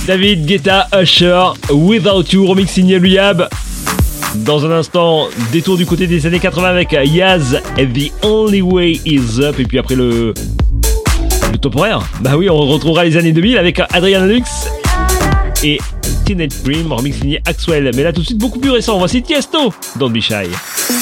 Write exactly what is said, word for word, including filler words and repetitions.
David Guetta, Usher, Without You, remix signé Rehab. Dans un instant, détour du côté des années quatre-vingts avec Yaz, The Only Way Is Up. Et puis après le, le top horaire, bah oui, on retrouvera les années deux mille avec Adrian Lux et Teenage Dream, remix signé Axwell. Mais là tout de suite beaucoup plus récent, voici Tiesto, Don't Be Shy.